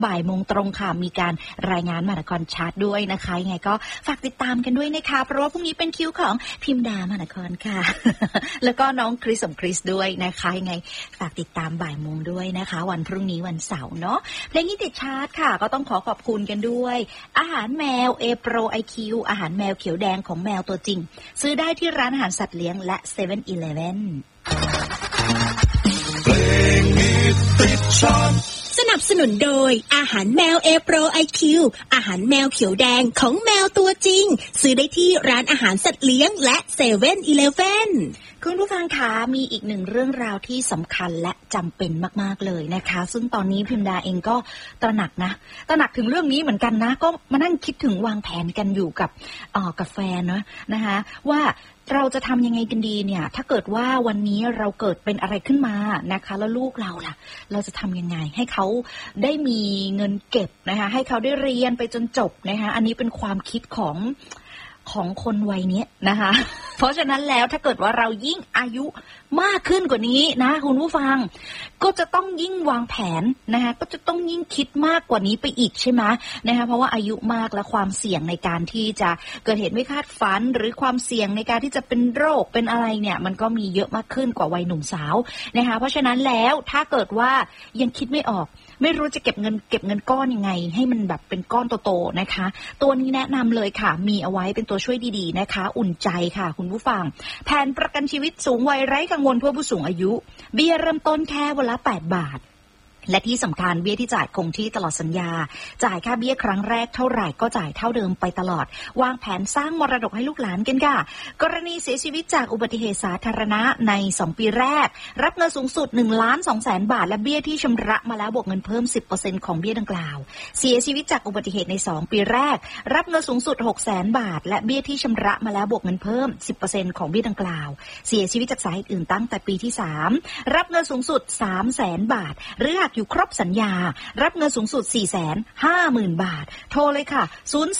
บ่ายโมงตรงค่ะมีการรายงานมหานครชาร์ตด้วยนะคะยังไงก็ฝากติดตามกันด้วยนะคะเพราะว่าพรุ่งนี้เป็นคิวของพิมดามหานครค่ะ แล้วก็น้องคริสสมคริสด้วยนะคะยังไงฝากติดตามบ่ายโมงด้วยนะคะวันพรุ่งนี้วันเสาร์เนาะเพลงฮิตติดชาร์ตค่ะก็ต้องขอบคุณกันด้วยอาหารแมว A Pro IQ อาหารแมวเขียวแดงของแมวตัวจริงซื้อได้ที่ร้านอาหารสัตว์เลี้ยงและ 7-Eleven สนับสนุนโดยอาหารแมว A Pro IQ อาหารแมวเขียวแดงของแมวตัวจริงซื้อได้ที่ร้านอาหารสัตว์เลี้ยงและ 7-Eleven คุณผู้ฟังคะมีอีกหนึ่งเรื่องราวที่สำคัญและจำเป็นมากๆเลยนะคะซึ่งตอนนี้พิมดาเองก็ตระหนักถึงเรื่องนี้เหมือนกันนะก็มานั่งคิดถึงวางแผนกันอยู่กับแฟนนะคะว่าเราจะทำยังไงกันดีเนี่ยถ้าเกิดว่าวันนี้เราเกิดเป็นอะไรขึ้นมานะคะแล้วลูกเราล่ะเราจะทำยังไงให้เขาได้มีเงินเก็บนะคะให้เขาได้เรียนไปจนจบนะคะอันนี้เป็นความคิดของคนวัยนี้นะคะเพราะฉะนั้นแล้วถ้าเกิดว่าเรายิ่งอายุมากขึ้นกว่านี้นะคุณผู้ฟังก็จะต้องยิ่งวางแผนนะคะก็จะต้องยิ่งคิดมากกว่านี้ไปอีกใช่ไหมนะคะเพราะว่าอายุมากและความเสี่ยงในการที่จะเกิดเหตุไม่คาดฝันหรือความเสี่ยงในการที่จะเป็นโรคเป็นอะไรเนี่ยมันก็มีเยอะมากขึ้นกว่าวัยหนุ่มสาวนะคะเพราะฉะนั้นแล้วถ้าเกิดว่ายังคิดไม่ออกไม่รู้จะเก็บเงินก้อนยังไงให้มันแบบเป็นก้อนโตๆนะคะตัวนี้แนะนำเลยค่ะมีเอาไว้เป็นตัวช่วยดีๆนะคะอุ่นใจค่ะคุณผู้ฟังแผนประกันชีวิตสูงวัยไร้กังวลเพื่อผู้สูงอายุเบี้ยเริ่มต้นแค่วันละ8 บาทและที่สำคัญเบี้ยที่จ่ายคงที่ตลอดสัญญาจ่ายค่าเบี้ยครั้งแรกเท่าไหร่ก็จ่ายเท่าเดิมไปตลอดวางแผนสร้างมรดกให้ลูกหลานกันค่ะกรณีเสียชีวิตจากอุบัติเหตุสาธารณะใน2 ปีแรกรับเงินสูงสุด 1,200,000 บาทและเบี้ยที่ชำระมาแล้วบวกเงินเพิ่ม 10% ของเบี้ยดังกล่าวเสียชีวิตจากอุบัติเหตุใน2 ปีแรกรับเงินสูงสุด 600,000 บาทและเบี้ยที่ชำระมาแล้วบวกเงินเพิ่ม 10% ของเบี้ยดังกล่าวเสียชีวิตจากสาเหตุอื่นตั้งแต่ปีที่3รับเงินสูงสุด 300,000 บาทหรือหากอยู่ครบสัญญารับเงินสูงสุด 450,000 บาทโทรเลยค่ะ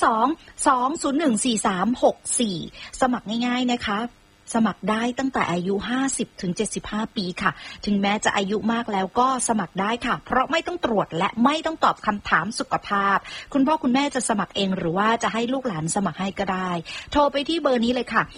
02-201-4364สมัครง่ายๆนะคะสมัครได้ตั้งแต่อายุ50 ถึง 75 ปีค่ะถึงแม้จะอายุมากแล้วก็สมัครได้ค่ะเพราะไม่ต้องตรวจและไม่ต้องตอบคำถามสุขภาพคุณพ่อคุณแม่จะสมัครเองหรือว่าจะให้ลูกหลานสมัครให้ก็ได้โทรไปที่เบอร์นี้เลยค่ะ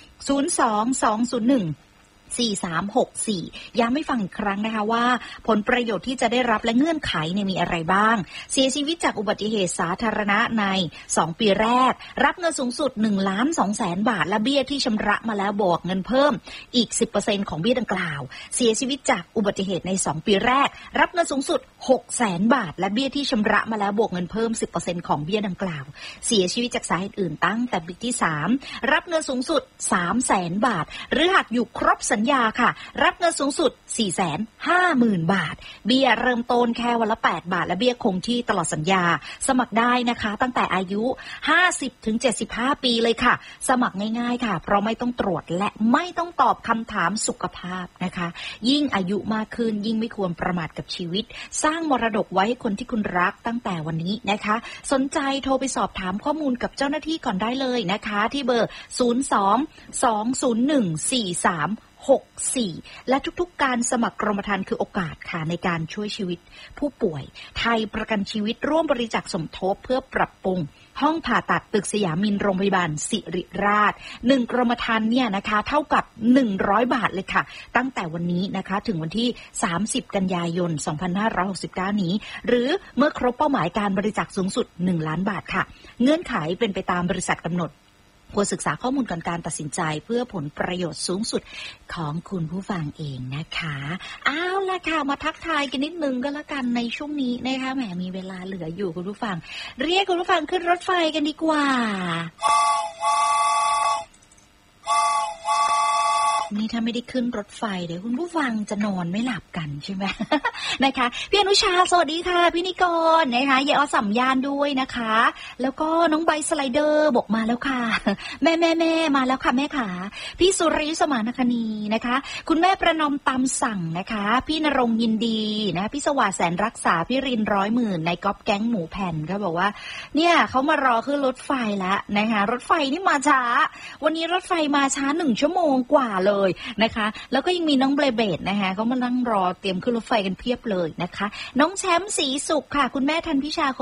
02-201-4364ย้ำให้ฟังอีกครั้งนะคะว่าผลประโยชน์ที่จะได้รับและเงื่อนไขเนี่ยมีอะไรบ้างเสียชีวิตจากอุบัติเหตุสาธารณะใน2 ปีแรกรับเงินสูงสุด 1,200,000 บาทและเบี้ยที่ชำระมาแล้วบวกเงินเพิ่มอีก 10% ของเบี้ยดังกล่าวเสียชีวิตจากอุบัติเหตุใน2 ปีแรกรับเงินสูงสุด 600,000 บาทและเบี้ยที่ชำระมาแล้วบวกเงินเพิ่ม 10% ของเบี้ยดังกล่าวเสียชีวิตจากสาเหตุอื่นตั้งแต่ปีที่3รับเงินสูงสุด 300,000 บาทหรือหากอยู่ครบสัญญาค่ะรับเงินสูงสุด 450,000 บาทเบี้ยเริ่มต้นแค่วันละ8 บาทและเบี้ยคงที่ตลอดสัญญาสมัครได้นะคะตั้งแต่อายุ50 ถึง 75 ปีเลยค่ะสมัครง่ายๆค่ะเพราะไม่ต้องตรวจและไม่ต้องตอบคำถามสุขภาพนะคะยิ่งอายุมากขึ้นยิ่งไม่ควรประมาทกับชีวิตสร้างมรดกไว้ให้คนที่คุณรักตั้งแต่วันนี้นะคะสนใจโทรไปสอบถามข้อมูลกับเจ้าหน้าที่ก่อนได้เลยนะคะที่เบอร์02-201-4364และทุกๆการสมัครกรมธรรม์คือโอกาสค่ะในการช่วยชีวิตผู้ป่วยไทยประกันชีวิตร่วมบริจาคสมทบเพื่อปรับปรุงห้องผ่าตัดตึกสยามินโรงพยาบาลศิริราช1กรมธรรม์เนี่ยนะคะเท่ากับ100 บาทเลยค่ะตั้งแต่วันนี้นะคะถึงวันที่30 กันยายน 2569 นี้หรือเมื่อครบเป้าหมายการบริจาคสูงสุด1 ล้านบาทค่ะเงื่อนไขเป็นไปตามบริษัทกำหนดควรศึกษาข้อมูลก่อนการตัดสินใจเพื่อผลประโยชน์สูงสุดของคุณผู้ฟังเองนะคะเอาล่ะค่ะมาทักทายกันนิดนึงก็แล้วกันในช่วงนี้นะคะแหมมีเวลาเหลืออยู่คุณผู้ฟังเรียกคุณผู้ฟังขึ้นรถไฟกันดีกว่านี่ถ้าไม่ได้ขึ้นรถไฟเดี๋ยวคุณผู้ฟังจะนอนไม่หลับกันใช่ไหม นะคะพี่อนุชาสวัสดีค่ะพี่นิกรนะคะยายอสัมยานด้วยนะคะแล้วก็น้องใบสไลเดอร์บอกมาแล้วค่ะแม่มาแล้วค่ะแม่ขาพี่สุริสมานคณีนะคะคุณแม่ประนอมตามสั่งนะคะพี่ณรงค์ยินดีนะพี่สวัสดิ์แสนรักษาพี่ริน100,000ในก๊อปแก๊งหมูแผ่นก็บอกว่าเนี่ยเขามารอขึ้นรถไฟแล้วนะคะรถไฟนี่มาช้าวันนี้รถไฟมาช้า1 ชั่วโมงกว่าเลยเลยนะคะแล้วก็ยังมีน้องเบลเบดนะคะเขามานั่งรอเตรียมขึ้นรถไฟกันเพียบเลยนะคะน้องแชมป์ศรีสุขค่ะคุณแม่ทันพิชา